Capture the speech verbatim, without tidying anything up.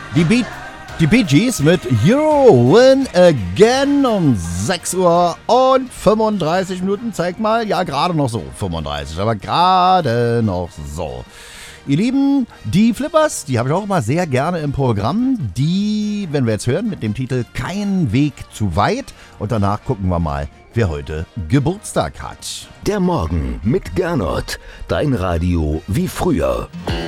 Die Bee, die Bee Gees mit Hero Win Again um sechs Uhr und fünfunddreißig Minuten. Zeig mal, ja, gerade noch so, fünfunddreißig, aber gerade noch so. Ihr Lieben, die Flippers, die habe ich auch immer sehr gerne im Programm. Die, wenn wir jetzt hören, mit dem Titel Kein Weg zu weit. Und danach gucken wir mal, wer heute Geburtstag hat. Der Morgen mit Gernot. Dein Radio wie früher.